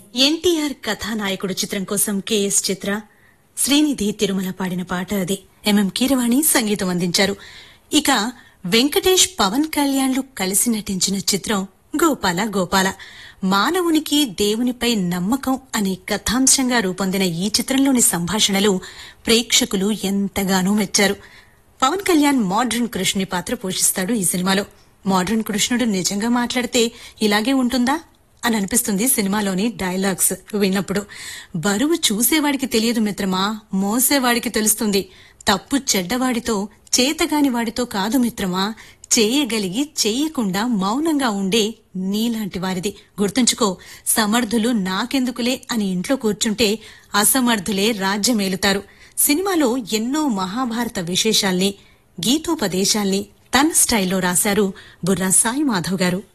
ఎన్టీఆర్ కథానాయకుడు చిత్రం కోసం కెఎస్ చిత్ర, శ్రీనిధి తిరుమల పాడిన పాట అది. ఎంఎం కీరవాణి సంగీతం అందించారు. ఇక వెంకటేష్ పవన్ కళ్యాణ్లు కలిసి నటించిన చిత్రం గోపాల గోపాల. మానవునికి దేవునిపై నమ్మకం అనే కథాంశంగా రూపొందిన ఈ చిత్రంలోని సంభాషణలు ప్రేక్షకులు ఎంతగానో మెచ్చారు. పవన్ కళ్యాణ్ మోడ్రన్ కృష్ణుని పాత్ర పోషిస్తాడు ఈ సినిమాలో. మోడ్రన్ కృష్ణుడు నిజంగా మాట్లాడితే ఇలాగే ఉంటుందా అని అనిపిస్తుంది సినిమాలోని డైలాగ్స్ విన్నప్పుడు. బరువు చూసేవాడికి తెలియదు మిత్రమా, మోసేవాడికి తెలుస్తుంది. తప్పు చెడ్డవాడితో, చేతగాని వాడితో కాదు మిత్రమా, చేయగలిగి చేయకుండా మౌనంగా ఉండే నీలాంటి వారిది. గుర్తుంచుకో, సమర్థులు నాకెందుకులే అని ఇంట్లో కూర్చుంటే అసమర్థులే రాజ్యమేలుతారు. సినిమాలో ఎన్నో మహాభారత విశేషాల్ని, గీతోపదేశాల్ని తన స్టైల్లో రాశారు బుర్రా సాయి మాధవ్ గారు.